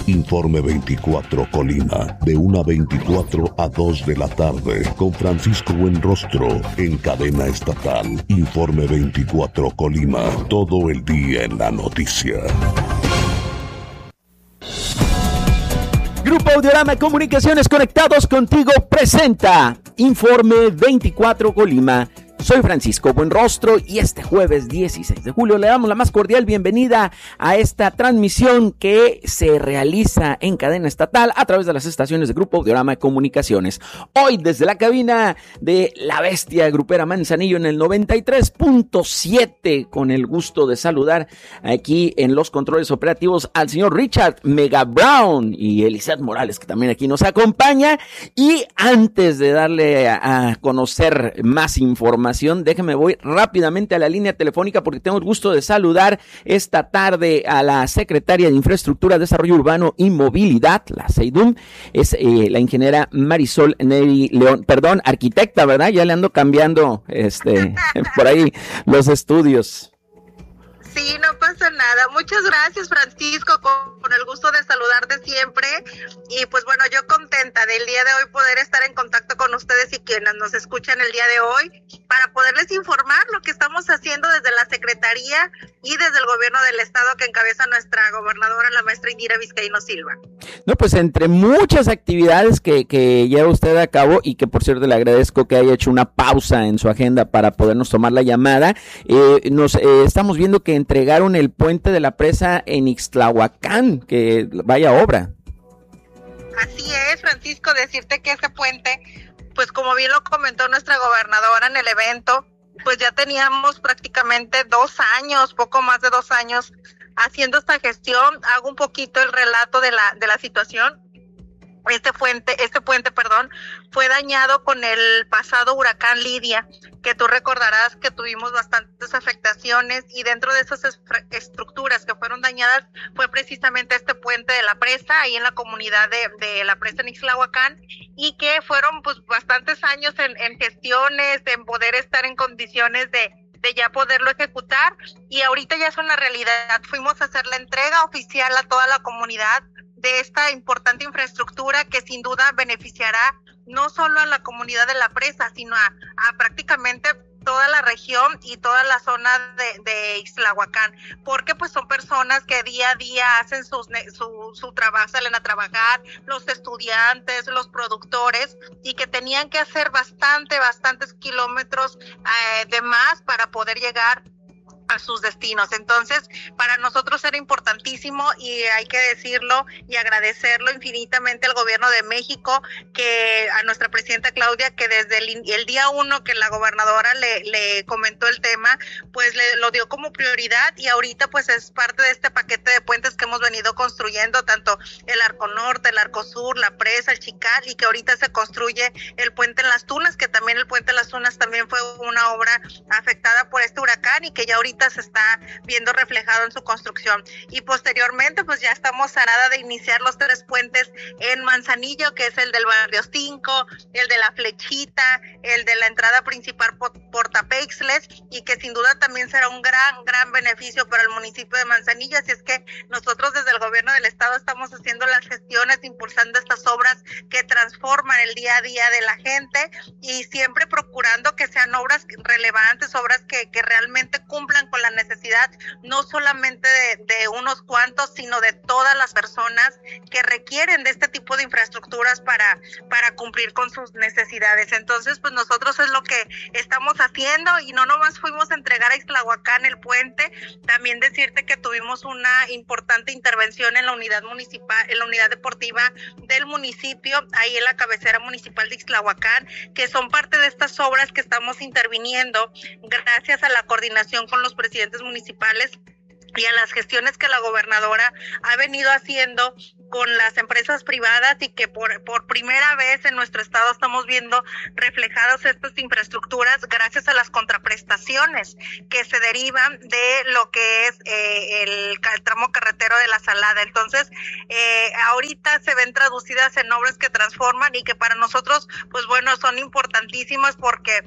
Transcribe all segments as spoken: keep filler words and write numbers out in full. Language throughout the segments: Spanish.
Informe veinticuatro Colima, de una veinticuatro a dos de la tarde, con Francisco Buenrostro, en cadena estatal. Informe veinticuatro Colima, todo el día en la noticia. Grupo Audiorama Comunicaciones, conectados contigo, presenta Informe veinticuatro Colima. Soy Francisco Buenrostro y este jueves dieciséis de julio le damos la más cordial bienvenida a esta transmisión que se realiza en cadena estatal a través de las estaciones de Grupo Audiorama Comunicaciones. Hoy desde la cabina de La Bestia Grupera Manzanillo en el noventa y tres punto siete, con el gusto de saludar aquí en los controles operativos al señor Richard Mega Brown y Eliseth Morales, que también aquí nos acompaña. Y antes de darle a, a conocer más información, déjeme voy rápidamente a la línea telefónica porque tengo el gusto de saludar esta tarde a la secretaria de Infraestructura, Desarrollo Urbano y Movilidad, la SEIDUM, es eh, la ingeniera Marisol Neri León, perdón, arquitecta, ¿verdad? Ya le ando cambiando este por ahí los estudios. Sí, no pasa nada. Muchas gracias, Francisco, con, con el gusto de saludarte siempre. Y pues bueno, yo contenta del día de hoy poder estar en contacto con ustedes y quienes nos escuchan el día de hoy para poderles informar lo que estamos haciendo desde la Secretaría y desde el Gobierno del Estado que encabeza nuestra gobernadora, la maestra Indira Vizcaíno Silva. No, pues entre muchas actividades que, que lleva usted a cabo y que por cierto le agradezco que haya hecho una pausa en su agenda para podernos tomar la llamada, eh, nos eh, estamos viendo que entregaron el puente de la presa en Ixtlahuacán, que vaya obra. Así es, Francisco, decirte que ese puente, pues como bien lo comentó nuestra gobernadora en el evento, pues ya teníamos prácticamente dos años, poco más de dos años haciendo esta gestión. Hago un poquito el relato de la de la situación. Este puente, este puente, perdón, fue dañado con el pasado huracán Lidia, que tú recordarás que tuvimos bastantes afectaciones, y dentro de esas estructuras que fueron dañadas fue precisamente este puente de la presa, ahí en la comunidad de, de la presa en Ixtlahuacán, y que fueron pues bastantes años en, en gestiones, en poder estar en condiciones de de ya poderlo ejecutar, y ahorita ya es una realidad. Fuimos a hacer la entrega oficial a toda la comunidad de esta importante infraestructura que sin duda beneficiará no solo a la comunidad de la presa, sino a, a prácticamente toda la región y toda la zona de, de Ixtlahuacán, porque pues son personas que día a día hacen sus, su, su trabajo, salen a trabajar, los estudiantes, los productores, y que tenían que hacer bastante, bastantes kilómetros eh, de más para poder llegar a sus destinos. Entonces, para nosotros era importantísimo, y hay que decirlo y agradecerlo infinitamente al gobierno de México, que a nuestra presidenta Claudia, que desde el, el día uno que la gobernadora le, le comentó el tema, pues le, lo dio como prioridad, y ahorita pues es parte de este paquete de puentes que hemos venido construyendo, tanto el Arco Norte, el Arco Sur, la presa, el Chical, y que ahorita se construye el puente en Las Tunas, que también el puente en Las Tunas también fue una obra afectada por este huracán y que ya ahorita se está viendo reflejado en su construcción. Y posteriormente pues ya estamos a nada de iniciar los tres puentes en Manzanillo, que es el del Barrio cinco, el de la Flechita, el de la entrada principal por Portapeixles, y que sin duda también será un gran, gran beneficio para el municipio de Manzanillo. Así es que nosotros desde el gobierno del estado estamos haciendo las gestiones, impulsando estas obras que transforman el día a día de la gente, y siempre procurando que sean obras relevantes, obras que, que realmente cumplan con la necesidad no solamente de, de unos cuantos, sino de todas las personas que requieren de este tipo de infraestructuras para, para cumplir con sus necesidades. Entonces, pues nosotros es lo que estamos haciendo, y no nomás fuimos a entregar a Ixtlahuacán el puente, también decirte que tuvimos una importante intervención en la unidad municipal, en la unidad deportiva del municipio, ahí en la cabecera municipal de Ixtlahuacán, que son parte de estas obras que estamos interviniendo gracias a la coordinación con los presidentes municipales y a las gestiones que la gobernadora ha venido haciendo con las empresas privadas, y que por, por primera vez en nuestro estado estamos viendo reflejadas estas infraestructuras gracias a las contraprestaciones que se derivan de lo que es eh, el, el tramo carretero de La Salada. Entonces, eh, ahorita se ven traducidas en obras que transforman y que para nosotros, pues bueno, son importantísimas, porque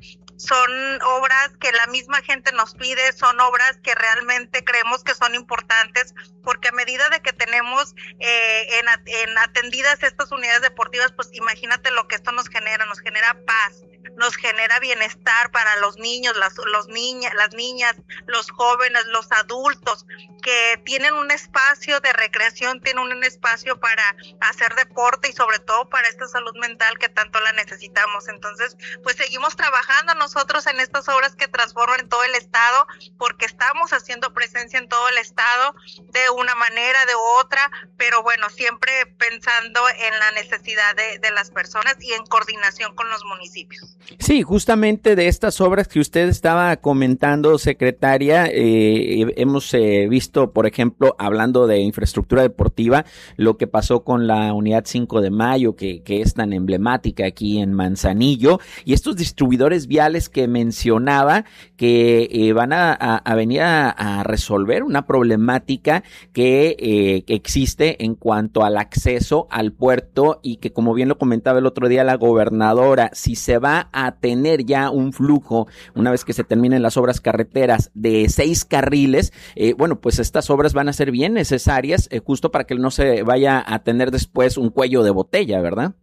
son obras que la misma gente nos pide, son obras que realmente creemos que son importantes, porque a medida de que tenemos eh, en, en atendidas estas unidades deportivas, pues imagínate lo que esto nos genera, nos genera paz, nos genera bienestar para los niños, las, los niñas, las niñas, los jóvenes, los adultos, que tienen un espacio de recreación, tienen un espacio para hacer deporte y sobre todo para esta salud mental que tanto la necesitamos. Entonces, pues seguimos trabajando nosotros en estas obras que transforman todo el estado, porque estamos haciendo presencia en todo el estado de una manera, de otra, pero bueno, siempre pensando en la necesidad de, de las personas y en coordinación con los municipios. Sí, justamente de estas obras que usted estaba comentando, secretaria, eh, hemos eh, visto, por ejemplo, hablando de infraestructura deportiva, lo que pasó con la unidad cinco de mayo, que, que es tan emblemática aquí en Manzanillo, y estos distribuidores viales que mencionaba, que eh, van a, a, a venir a, a resolver una problemática que, eh, que existe en cuanto al acceso al puerto, y que, como bien lo comentaba el otro día la gobernadora, si se va a tener ya un flujo, una vez que se terminen las obras carreteras, de seis carriles, eh, bueno, pues estas obras van a ser bien necesarias, eh, justo para que no se vaya a tener después un cuello de botella, ¿verdad?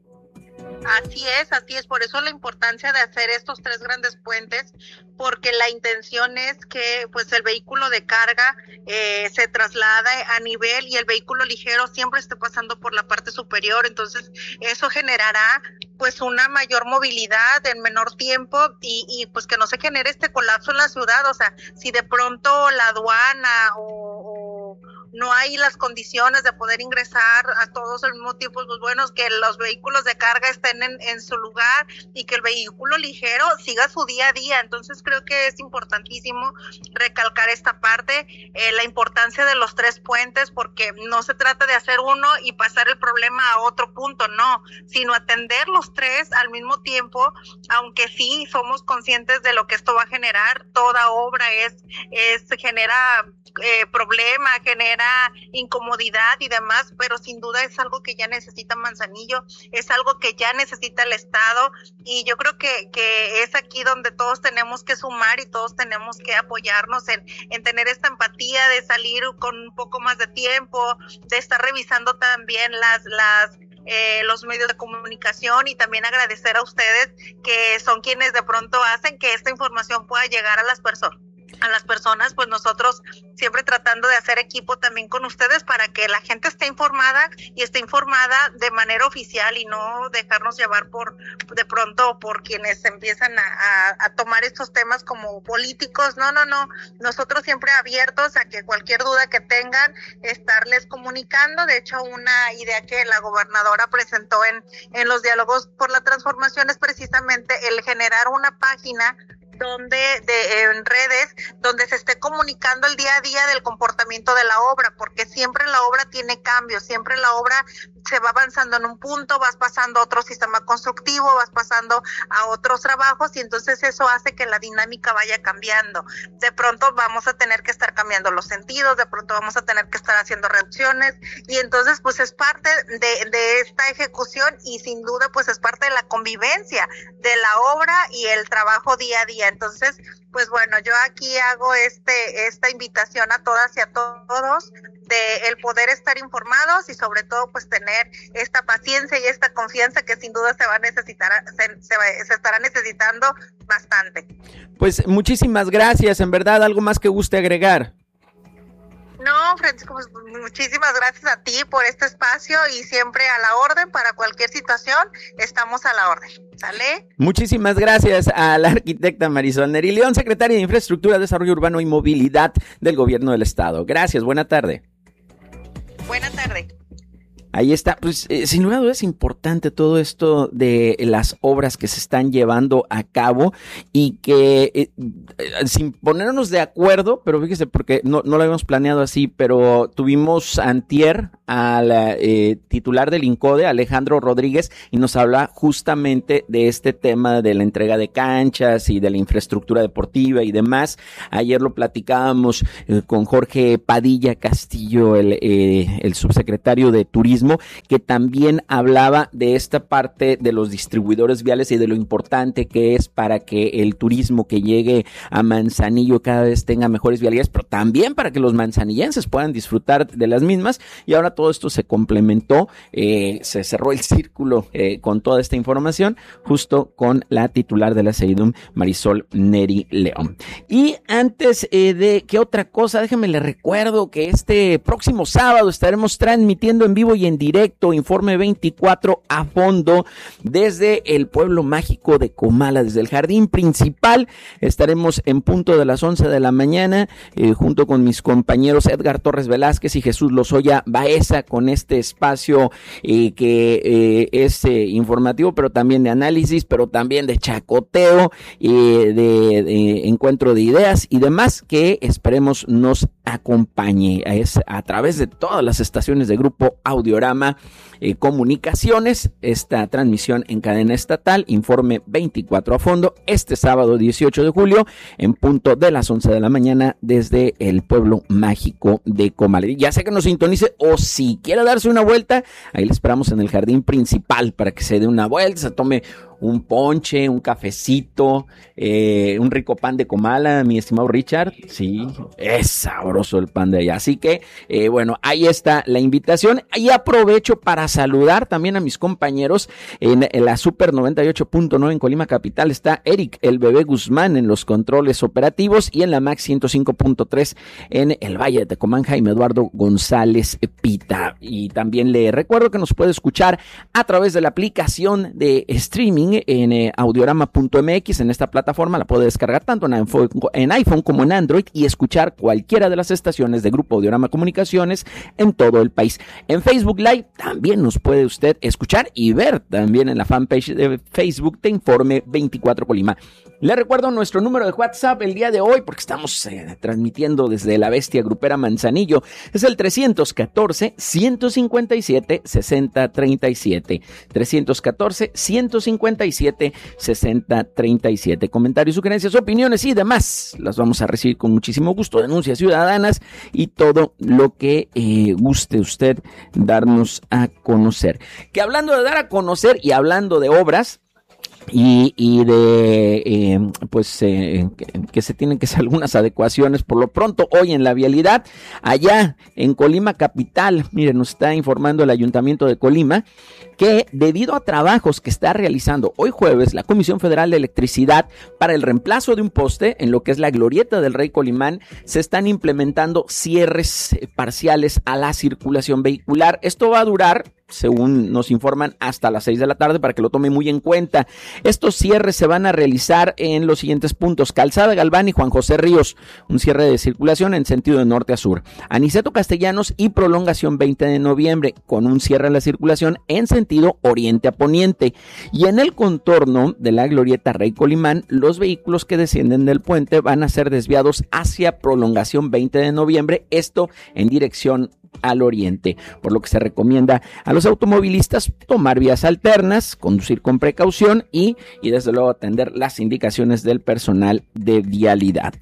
Así es, así es, por eso la importancia de hacer estos tres grandes puentes, porque la intención es que pues el vehículo de carga eh, se traslade a nivel y el vehículo ligero siempre esté pasando por la parte superior, entonces eso generará pues una mayor movilidad en menor tiempo y, y pues que no se genere este colapso en la ciudad. O sea, si de pronto la aduana o, o no hay las condiciones de poder ingresar a todos al mismo tiempo, pues bueno, que los vehículos de carga estén en, en su lugar y que el vehículo ligero siga su día a día. Entonces creo que es importantísimo recalcar esta parte, eh, la importancia de los tres puentes, porque no se trata de hacer uno y pasar el problema a otro punto, no, sino atender los tres al mismo tiempo, aunque sí somos conscientes de lo que esto va a generar. Toda obra es, es genera eh, problema, genera incomodidad y demás, pero sin duda es algo que ya necesita Manzanillo, es algo que ya necesita el estado, y yo creo que, que es aquí donde todos tenemos que sumar y todos tenemos que apoyarnos en, en tener esta empatía de salir con un poco más de tiempo, de estar revisando también las, las Eh, los medios de comunicación, y también agradecer a ustedes que son quienes de pronto hacen que esta información pueda llegar a las personas. A las personas, pues nosotros siempre tratando de hacer equipo también con ustedes para que la gente esté informada y esté informada de manera oficial y no dejarnos llevar por de pronto por quienes empiezan a, a, a tomar estos temas como políticos. No, no, no, nosotros siempre abiertos a que cualquier duda que tengan, estarles comunicando. De hecho, una idea que la gobernadora presentó en, en los diálogos por la transformación es precisamente el generar una página donde de, en redes donde se esté comunicando el día a día del comportamiento de la obra, porque siempre la obra tiene cambios, siempre la obra se va avanzando en un punto, vas pasando a otro sistema constructivo, vas pasando a otros trabajos, y entonces eso hace que la dinámica vaya cambiando. De pronto vamos a tener que estar cambiando los sentidos, de pronto vamos a tener que estar haciendo reducciones, y entonces pues es parte de, de esta ejecución, y sin duda pues es parte de la convivencia de la obra y el trabajo día a día. Entonces, pues bueno, yo aquí hago este esta invitación a todas y a todos de el poder estar informados y sobre todo pues tener esta paciencia y esta confianza que sin duda se va a necesitar, se, se, se estará necesitando bastante. Pues muchísimas gracias, en verdad, ¿algo más que guste agregar? No, Francisco, pues muchísimas gracias a ti por este espacio y siempre a la orden para cualquier situación, estamos a la orden, ¿sale? Muchísimas gracias a la arquitecta Marisol Neri León, secretaria de Infraestructura, Desarrollo Urbano y Movilidad del Gobierno del Estado. Gracias, buena tarde. Buena tarde. Ahí está, pues eh, sin duda es importante todo esto de las obras que se están llevando a cabo y que eh, eh, sin ponernos de acuerdo, pero fíjese porque no, no lo habíamos planeado así, pero tuvimos antier al eh, titular del INCODE, Alejandro Rodríguez, y nos habla justamente de este tema de la entrega de canchas y de la infraestructura deportiva y demás. Ayer lo platicábamos eh, con Jorge Padilla Castillo, el, eh, el subsecretario de Turismo, que también hablaba de esta parte de los distribuidores viales y de lo importante que es para que el turismo que llegue a Manzanillo cada vez tenga mejores vialidades, pero también para que los manzanillenses puedan disfrutar de las mismas. Y ahora todo esto se complementó, eh, se cerró el círculo eh, con toda esta información, justo con la titular de la SEIDUM, Marisol Neri León. Y antes eh, de que otra cosa, déjenme le recuerdo que este próximo sábado estaremos transmitiendo en vivo y en directo Informe veinticuatro a fondo desde el pueblo mágico de Comala, desde el jardín principal. Estaremos en punto de las once de la mañana eh, junto con mis compañeros Edgar Torres Velázquez y Jesús Lozoya Baeza, con este espacio eh, que eh, es eh, informativo, pero también de análisis, pero también de chacoteo, eh, de, de encuentro de ideas y demás, que esperemos nos acompañe. Es a través de todas las estaciones de Grupo Audiorama eh, Comunicaciones, esta transmisión en cadena estatal, Informe veinticuatro a fondo, este sábado dieciocho de julio, en punto de las once de la mañana, desde el pueblo mágico de Comala. Ya sea que nos sintonice o si quiere darse una vuelta, ahí le esperamos en el jardín principal para que se dé una vuelta, se tome un ponche, un cafecito, eh, un rico pan de Comala, mi estimado Richard. Sí, es sabroso el pan de allá. Así que, eh, bueno, ahí está la invitación. Y aprovecho para saludar también a mis compañeros en, en la Super noventa y ocho punto nueve en Colima Capital. Está Eric, el bebé Guzmán, en los controles operativos, y en la Max ciento cinco punto tres en el Valle de Tecomán, Jaime Eduardo González Pita. Y también le recuerdo que nos puede escuchar a través de la aplicación de streaming en eh, audiorama punto m x. En esta plataforma la puede descargar tanto en iPhone, en iPhone como en Android y escuchar cualquiera de las estaciones de Grupo Audiorama Comunicaciones en todo el país. En Facebook Live también nos puede usted escuchar y ver también en la fanpage de Facebook de Informe veinticuatro Colima. Le recuerdo nuestro número de WhatsApp el día de hoy, porque estamos eh, transmitiendo desde la bestia grupera Manzanillo. Es el trescientos catorce, ciento cincuenta y siete, sesenta treinta y siete. trescientos catorce, ciento cincuenta y siete, sesenta treinta y siete. Comentarios, sugerencias, opiniones y demás las vamos a recibir con muchísimo gusto. Denuncias ciudadanas y todo lo que eh, guste usted darnos a conocer. Que hablando de dar a conocer y hablando de obras, Y, y de eh, pues eh, que, que se tienen que hacer algunas adecuaciones por lo pronto hoy en la vialidad allá en Colima Capital. Miren, nos está informando el Ayuntamiento de Colima que debido a trabajos que está realizando hoy jueves la Comisión Federal de Electricidad para el reemplazo de un poste en lo que es la glorieta del Rey Colimán, se están implementando cierres parciales a la circulación vehicular. Esto va a durar, según nos informan, hasta las seis de la tarde, para que lo tome muy en cuenta. Estos cierres se van a realizar en los siguientes puntos: Calzada Galván y Juan José Ríos, un cierre de circulación en sentido de norte a sur; Aniceto Castellanos y Prolongación veinte de noviembre, con un cierre a la circulación en sentido oriente a poniente. Y en el contorno de la glorieta Rey Colimán, los vehículos que descienden del puente van a ser desviados hacia Prolongación veinte de noviembre, esto en dirección al oriente, por lo que se recomienda a los automovilistas tomar vías alternas, conducir con precaución y, y desde luego atender las indicaciones del personal de vialidad.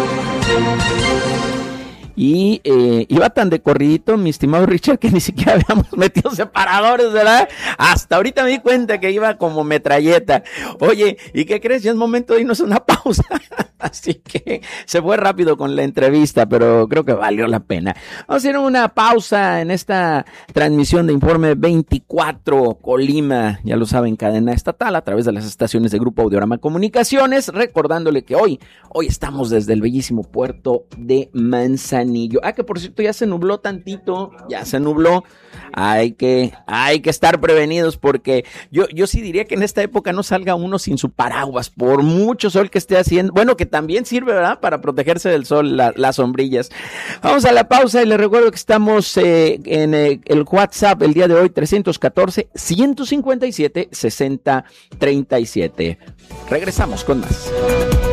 Y eh, iba tan de corridito, mi estimado Richard, que ni siquiera habíamos metido separadores, ¿verdad? Hasta ahorita me di cuenta que iba como metralleta. Oye, ¿y qué crees? Ya es momento de irnos a una pausa. Así que se fue rápido con la entrevista, pero creo que valió la pena. Vamos a ir a una pausa en esta transmisión de Informe veinticuatro Colima, ya lo saben, cadena estatal, a través de las estaciones de Grupo Audiorama Comunicaciones, recordándole que hoy, hoy estamos desde el bellísimo puerto de Manzanillo. Ah, que por cierto ya se nubló tantito, ya se nubló. Hay que, hay que estar prevenidos, porque yo, yo sí diría que en esta época no salga uno sin su paraguas, por mucho sol que esté haciendo. Bueno, que también sirve, ¿verdad?, para protegerse del sol, la, las sombrillas. Vamos a la pausa y les recuerdo que estamos eh, en eh, el WhatsApp el día de hoy, trescientos catorce, ciento cincuenta y siete, sesenta treinta y siete. Regresamos con más.